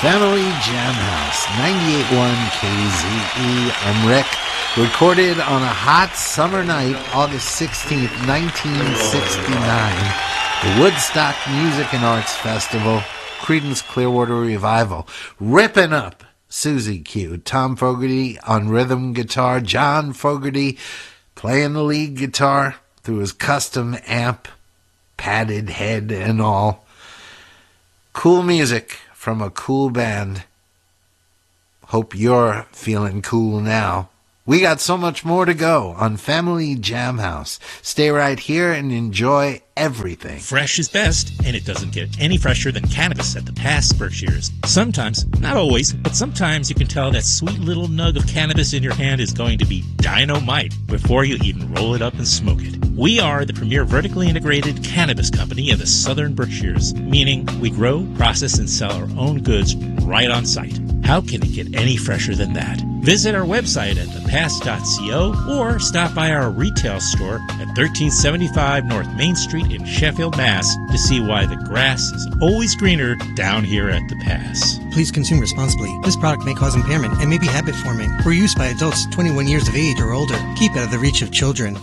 Family Jam House, 98.1 KZE. I'm Rick. Recorded on a hot summer night, August 16th, 1969. The Woodstock Music and Arts Festival, Creedence Clearwater Revival. Ripping up Susie Q. Tom Fogerty on rhythm guitar. John Fogerty playing the lead guitar through his custom amp, padded head and all. Cool music from a cool band. Hope you're feeling cool now. We got so much more to go on Family Jam House. Stay right here and enjoy everything. Fresh is best, and it doesn't get any fresher than cannabis at the Pass Berkshires. Sometimes, not always, but sometimes you can tell that sweet little nug of cannabis in your hand is going to be dynamite before you even roll it up and smoke it. We are the premier vertically integrated cannabis company in the Southern Berkshires, meaning we grow, process, and sell our own goods right on site. How can it get any fresher than that? Visit our website at thepass.co or stop by our retail store at 1375 North Main Street in Sheffield, Mass. to see why the grass is always greener down here at the Pass. Please consume responsibly. This product may cause impairment and may be habit forming. For use by adults 21 years of age or older. Keep out of the reach of children.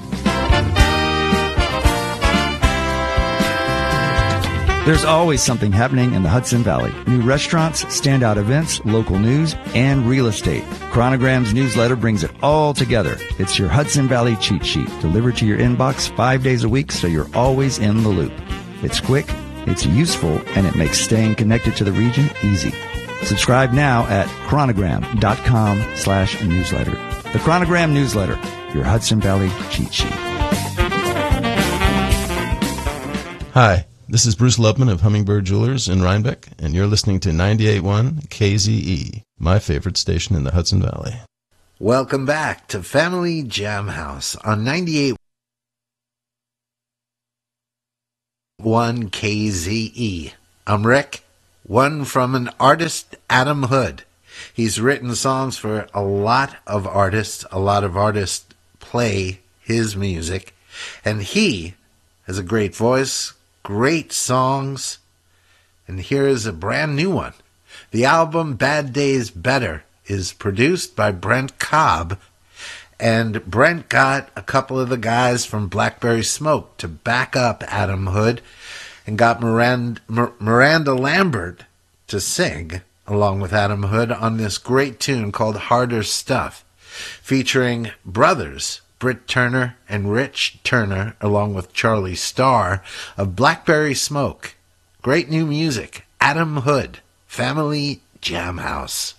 There's always something happening in the Hudson Valley. New restaurants, standout events, local news, and real estate. Chronogram's newsletter brings it all together. It's your Hudson Valley cheat sheet, delivered to your inbox 5 days a week so you're always in the loop. It's quick, it's useful, and it makes staying connected to the region easy. Subscribe now at chronogram.com/newsletter. The Chronogram newsletter, your Hudson Valley cheat sheet. Hi. This is Bruce Lubman of Hummingbird Jewelers in Rhinebeck, and you're listening to 98.1 KZE, my favorite station in the Hudson Valley. Welcome back to Family Jam House on 98.1 KZE. I'm Rick, one from an artist, Adam Hood. He's written songs for a lot of artists. A lot of artists play his music, and he has a great voice, great songs, and here is a brand new one. The album Bad Days Better is produced by Brent Cobb, and Brent got a couple of the guys from Blackberry Smoke to back up Adam Hood and got Miranda Lambert to sing along with Adam Hood on this great tune called Harder Stuff, featuring brothers Britt Turner and Rich Turner, along with Charlie Starr of Blackberry Smoke. Great new music. Adam Hood, Family Jam House.